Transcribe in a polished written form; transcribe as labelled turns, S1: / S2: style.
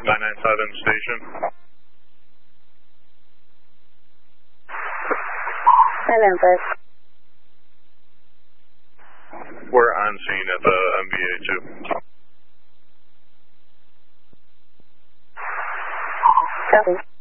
S1: 997 station.
S2: 995.
S1: We're on scene at the MBA 2.
S2: Copy.